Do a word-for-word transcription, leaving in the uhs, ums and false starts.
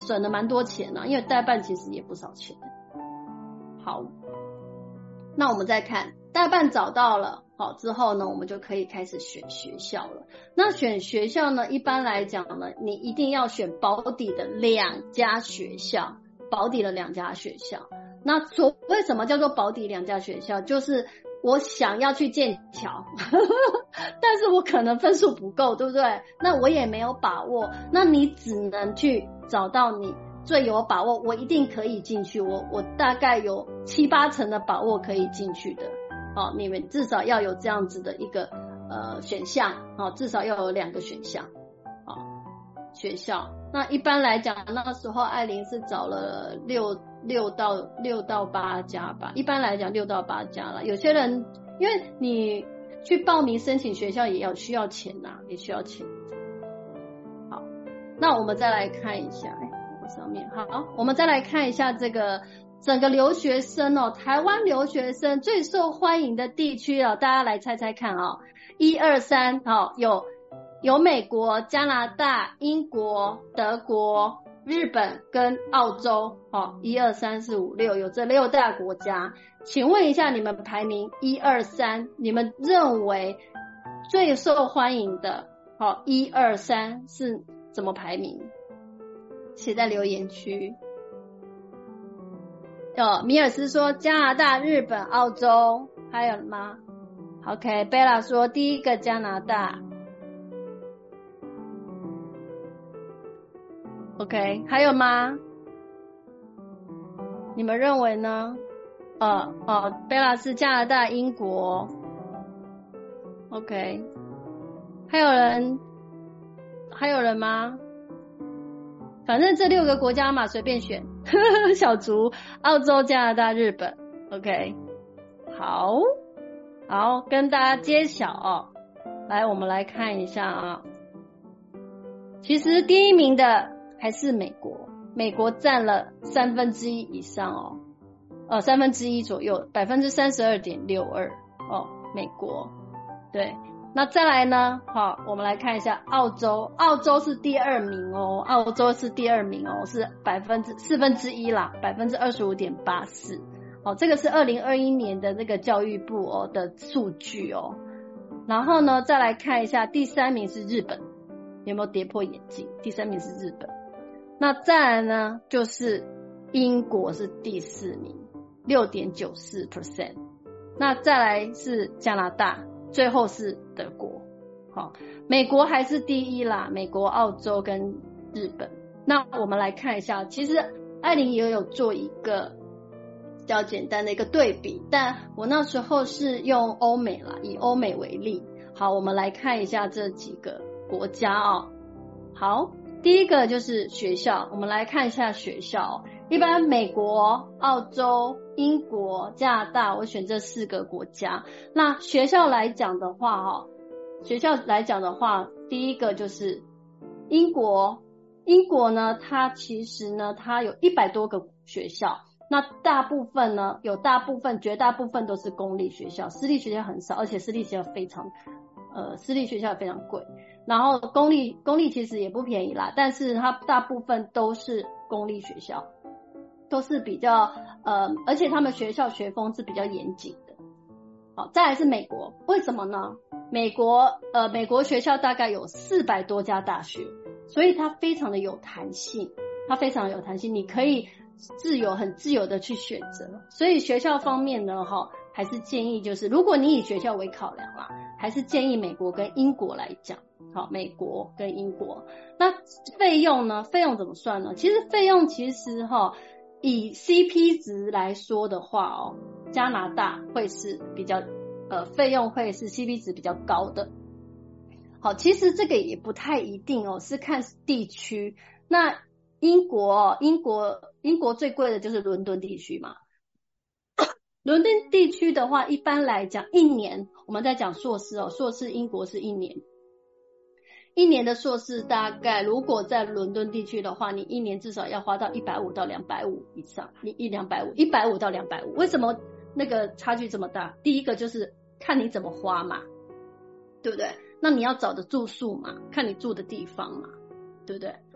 省了蛮多钱啊，因为代办其实也不少钱。好，那我们再看代办找到了，好之后呢，我们就可以开始选学校了。那选学校呢，一般来讲呢，你一定要选保底的两家学校，保底的两家学校。那所为什么叫做保底两家学校？就是我想要去剑桥但是我可能分数不够，对不对？那我也没有把握，那你只能去找到你最有把握，我一定可以进去，我我大概有七八成的把握可以进去的。哦，你们至少要有这样子的一个呃选项，哦，至少要有两个选项。哦，学校。那一般来讲，那时候艾琳是找了六六到六到八家吧，一般来讲六到八家了。有些人因为你去报名申请学校也要需要钱呐、啊，也需要钱。好，那我们再来看一下，哎，我上面好，我们再来看一下这个。整个留学生哦，台湾留学生最受欢迎的地区哦，大家来猜猜看哦，一二三哦，有有美国、加拿大、英国、德国、日本跟澳洲哦，一二三四五六，有这六大国家。请问一下，你们排名一二三，你们认为最受欢迎的哦，一二三是怎么排名？写在留言区。哦，米尔斯说加拿大、日本、澳洲，还有吗 ？OK， 贝拉说第一个加拿大。OK， 还有吗？你们认为呢？哦哦，贝拉是加拿大、英国。OK， 还有人？还有人吗？反正这六个国家嘛，随便选。小竹，澳洲、加拿大、日本 OK， 好好跟大家揭晓哦。来我们来看一下啊，其实第一名的还是美国，美国占了三分之一以上哦，呃三分之一左右，百分之三十二点六二哦，美国。对，那再来呢，好，我们来看一下澳洲，澳洲是第二名哦，澳洲是第二名哦，是百分之四分之一啦，百分之二十五点八四。哦，这个是二零二一年的这个教育部哦的数据哦。然后呢，再来看一下第三名是日本，有没有跌破眼镜？第三名是日本。那再来呢，就是英国是第四名，六点九四 percent。那再来是加拿大。最后是德国，好，美国还是第一啦，美国、澳洲跟日本。那我们来看一下，其实艾琳也有做一个比较简单的一个对比，但我那时候是用欧美啦，以欧美为例。好，我们来看一下这几个国家哦。好，第一个就是学校，我们来看一下学校。一般美国、澳洲、英国、加拿大，我选这四个国家。那学校来讲的话齁，学校来讲的话，第一个就是英国。英国呢，它其实呢，它有一百多个学校。那大部分呢，有大部分绝大部分都是公立学校，私立学校很少，而且私立学校非常呃私立学校非常贵。然后公立公立其实也不便宜啦，但是它大部分都是公立学校。都是比较呃，而且他们学校学风是比较严谨的。好，再来是美国，为什么呢？美国呃，美国学校大概有四百多家大学，所以它非常的有弹性，它非常有弹性，你可以自由很自由的去选择。所以学校方面呢，哈，还是建议就是，如果你以学校为考量啦，还是建议美国跟英国来讲。好，美国跟英国。那费用呢？费用怎么算呢？其实费用其实哈。以 C P 值来说的话哦，加拿大会是比较呃费用会是 C P 值比较高的。好，其实这个也不太一定哦，是看地区。那英国哦，英国英国最贵的就是伦敦地区嘛。伦敦地区的话，一般来讲一年，我们在讲硕士哦，硕士英国是一年。一年的硕士大概如果在伦敦地区的话，你一年至少要花到一百五到两百五以上，你一两百五，一百五到两百五。为什么那个差距这么大？第一个就是看你怎么花嘛，对不对？那你要找的住宿嘛，看你住的地方嘛，对不对？